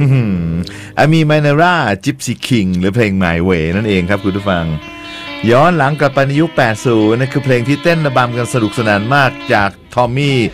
อามีไมนาร่าจิปซีคิงหรือเพลง My Way นั่นเองครับคุณผู้ฟังย้อนหลังกลับไปในยุค 80 นั่นคือเพลงที่เต้นระบำกันสนุกสนานมากจากทอมมี่